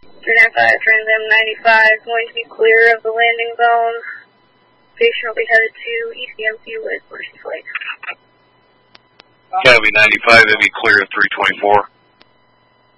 395, Trans M95, going to be clear of the landing zone. Patient will be headed to ECMC with Mercy Flight. County 95, it'll be clear at 324.